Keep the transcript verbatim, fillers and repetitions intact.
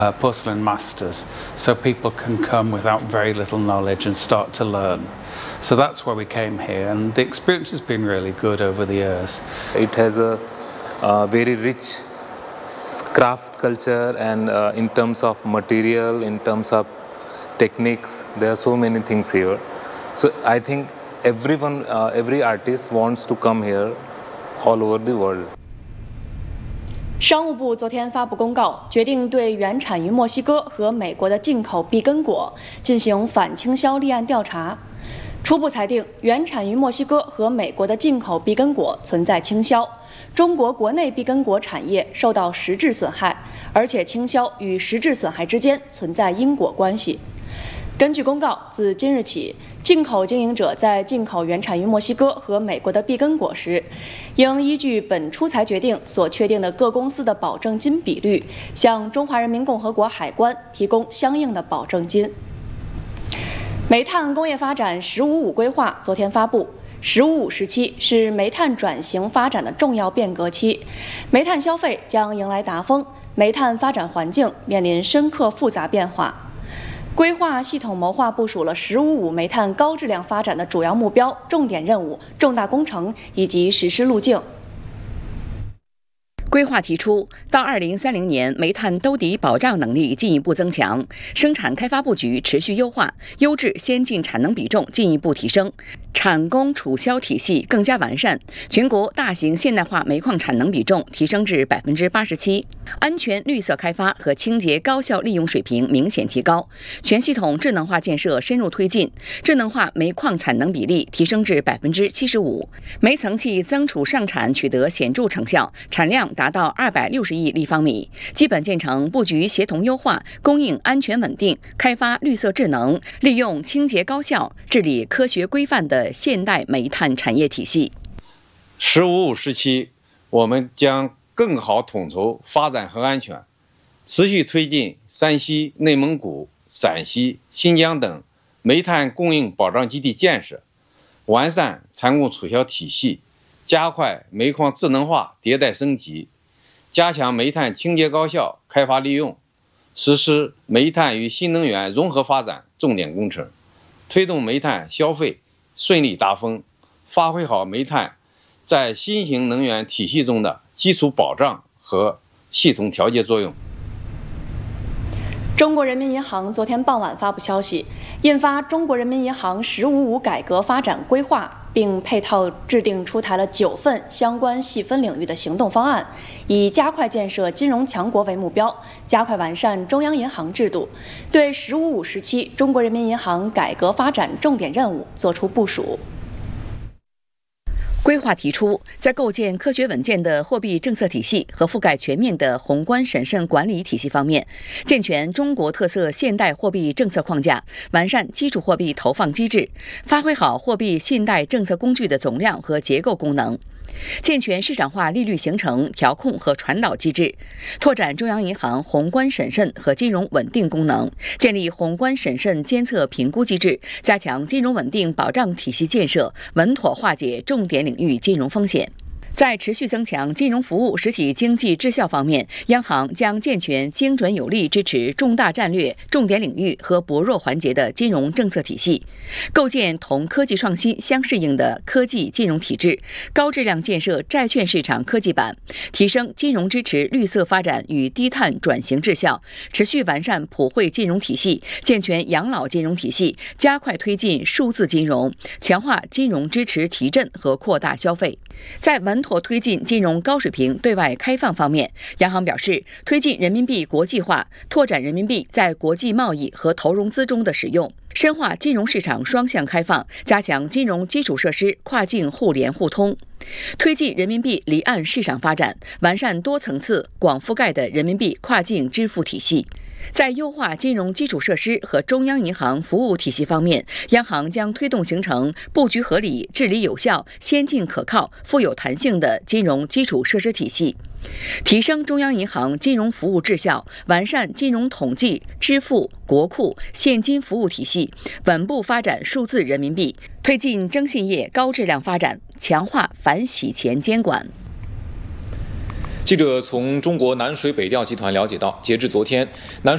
Uh, porcelain masters, so people can come without very little knowledge and start to learn. So that's why we came here, and the experience has been really good over the years. It has a uh, very rich craft culture, and uh, in terms of material, in terms of techniques, there are so many things here. So I think everyone, uh, every artist wants to come here all over the world. 商务部昨天发布公告，决定对原产于墨西哥和美国的进口碧根果进行反倾销立案调查。初步裁定，原产于墨西哥和美国的进口碧根果存在倾销，中国国内碧根果产业受到实质损害，而且倾销与实质损害之间存在因果关系。根据公告，自今日起，进口经营者在进口原产于墨西哥和美国的碧根果时，应依据本出裁决定所确定的各公司的保证金比率，向中华人民共和国海关提供相应的保证金。煤炭工业发展“十五五”规划昨天发布，“十五五”时期是煤炭转型发展的重要变革期，煤炭消费将迎来达峰，煤炭发展环境面临深刻复杂变化。规划系统谋划部署了“十五五”煤炭高质量发展的主要目标、重点任务、重大工程以及实施路径。 规划提出，到二零三零年，煤炭兜底保障能力进一步增强，生产开发布局持续优化，优质先进产能比重进一步提升，产供储销体系更加完善，全国大型现代化煤矿产能比重提升至百分之八十七，安全绿色开发和清洁高效利用水平明显提高，全系统智能化建设深入推进，智能化煤矿产能比例提升至百分之七十五，煤层气增储上产取得显著成效，产量达到二百六十亿立方米，基本建成布局协同优化、供应安全稳定、开发绿色智能、利用清洁高效、治理科学规范的现代煤炭产业体系。 十五五时期，我们将更好统筹发展和安全，持续推进山西、内蒙古、陕西、新疆等煤炭供应保障基地建设，完善产供储销体系，加快煤矿智能化迭代升级，加强煤炭清洁高效开发利用，实施煤炭与新能源融合发展重点工程，推动煤炭消费顺利达峰，发挥好煤炭在新型能源体系中的基础保障和系统调节作用。 中国人民银行昨天傍晚发布消息，印发《中国人民银行“十五五”改革发展规划》，并配套制定出台了九份相关细分领域的行动方案，以加快建设金融强国为目标，加快完善中央银行制度，对“十五五”时期中国人民银行改革发展重点任务作出部署。 规划提出，在构建科学稳健的货币政策体系和覆盖全面的宏观审慎管理体系方面，健全中国特色现代货币政策框架，完善基础货币投放机制，发挥好货币信贷政策工具的总量和结构功能。健全市场化利率形成、调控和传导机制，拓展中央银行宏观审慎和金融稳定功能，建立宏观审慎监测评估机制，加强金融稳定保障体系建设，稳妥化解重点领域金融风险。在持续增强金融服务实体经济质效方面，央行将健全精准有力支持重大战略、重点领域和薄弱环节的金融政策体系，构建同科技创新相适应的科技金融体制，高质量建设债券市场科技板，提升金融支持绿色发展与低碳转型质效，持续完善普惠金融体系，健全养老金融体系，加快推进数字金融，强化金融支持提振和扩大消费。在稳妥推进金融高水平对外开放方面，央行表示，推进人民币国际化，拓展人民币在国际贸易和投融资中的使用，深化金融市场双向开放，加强金融基础设施跨境互联互通，推进人民币离岸市场发展，完善多层次、广覆盖的人民币跨境支付体系。在优化金融基础设施和中央银行服务体系方面，央行将推动形成布局合理、治理有效、先进可靠、富有弹性的金融基础设施体系，提升中央银行金融服务质效，完善金融统计、支付、国库、现金服务体系，稳步发展数字人民币，推进征信业高质量发展，强化反洗钱监管。 记者从中国南水北调集团了解到，截至昨天，南